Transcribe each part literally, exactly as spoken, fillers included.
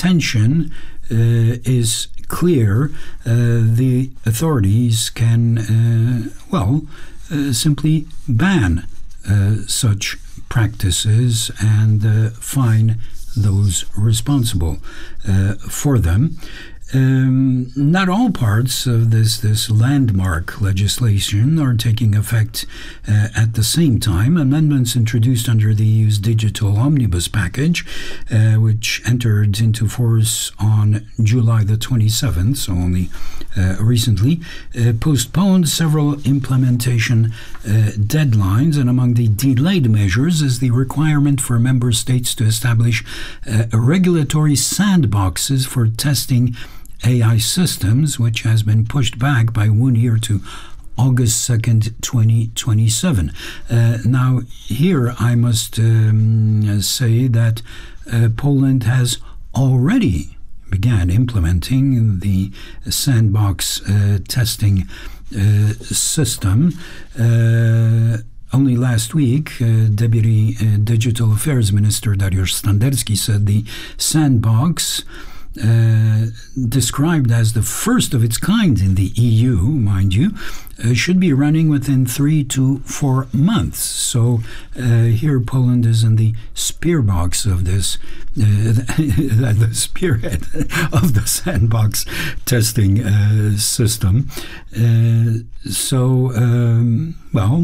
intention uh, is clear, uh, the authorities can, uh, well, uh, simply ban uh, such practices and uh, fine those responsible uh, for them. Um, not all parts of this, this landmark legislation are taking effect uh, at the same time. Amendments introduced under the E U's digital omnibus package, uh, which entered into force on July the twenty-seventh, so only uh, recently, uh, postponed several implementation uh, deadlines, and among the delayed measures is the requirement for member states to establish uh, regulatory sandboxes for testing A I systems, which has been pushed back by one year to August second, twenty twenty-seven. Uh, now, here I must um, say that uh, Poland has already began implementing the sandbox uh, testing uh, system. Uh, Only last week, uh, Deputy uh, Digital Affairs Minister Dariusz Standerski said the sandbox, Uh, described as the first of its kind in the E U, mind you, uh, should be running within three to four months. So uh, here Poland is in the spearbox of this, uh, the spearhead of the sandbox testing uh, system. Uh, so, um, well,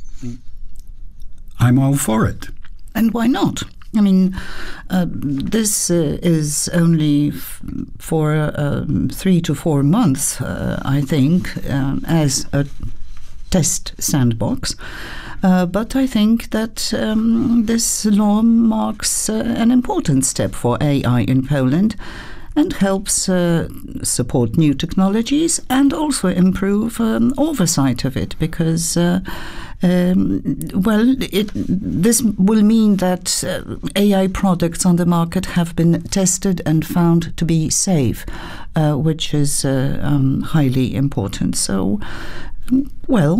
I'm all for it. And why not? I mean, uh, this uh, is only f- for um, three to four months, uh, I think, um, as a test sandbox. Uh, but I think that um, this law marks uh, an important step for A I in Poland and helps uh, support new technologies and also improve um, oversight of it, because uh, Um, well, it, this will mean that uh, A I products on the market have been tested and found to be safe, uh, which is uh, um, highly important. So, well...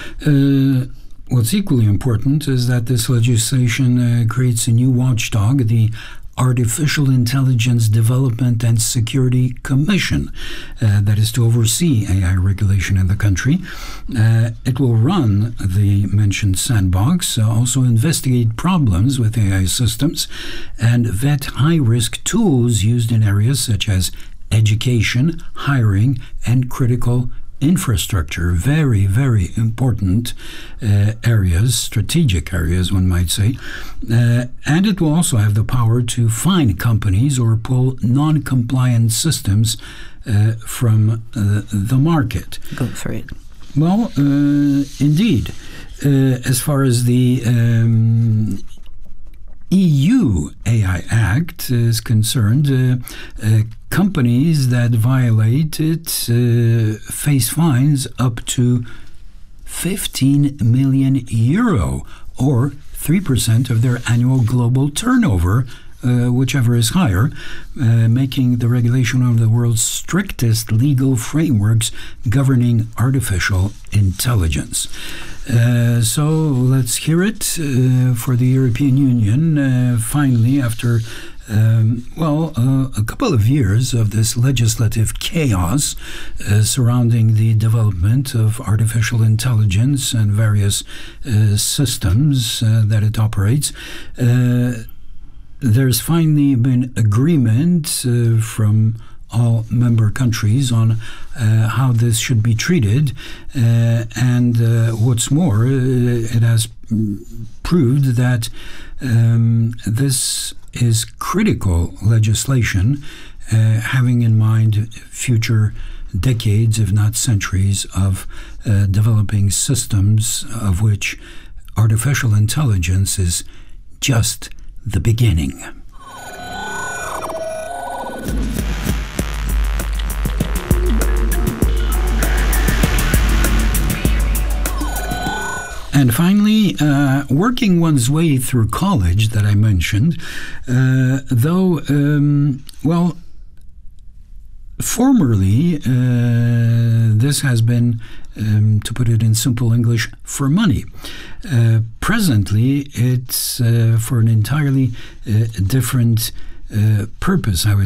Uh, what's equally important is that this legislation uh, creates a new watchdog, the Artificial Intelligence Development and Security Commission, uh, that is to oversee A I regulation in the country. Uh, it will run the mentioned sandbox, uh, also investigate problems with A I systems, and vet high-risk tools used in areas such as education, hiring, and critical infrastructure. Very, very important uh, areas, strategic areas, one might say. Uh, and it will also have the power to fine companies or pull non-compliant systems uh, from uh, the market. Go for it. Well, uh, indeed. Uh, as far as the um, E U A I Act is concerned, uh, uh, companies that violate it uh, face fines up to fifteen million euro, or three percent of their annual global turnover, uh, whichever is higher, uh, making the regulation one of the world's strictest legal frameworks governing artificial intelligence. Uh, so let's hear it uh, for the European Union. Uh, finally, after um, well, uh, a couple of years of this legislative chaos uh, surrounding the development of artificial intelligence and various uh, systems uh, that it operates, uh, there's finally been agreement uh, from all member countries on uh, how this should be treated, uh, and uh, what's more, uh, it has proved that um, this is critical legislation, uh, having in mind future decades, if not centuries, of uh, developing systems of which artificial intelligence is just the beginning. And finally, uh, working one's way through college that I mentioned, uh, though, um, well, formerly, uh, this has been, um, to put it in simple English, for money. Uh, presently, it's uh, for an entirely uh, different uh, purpose, I would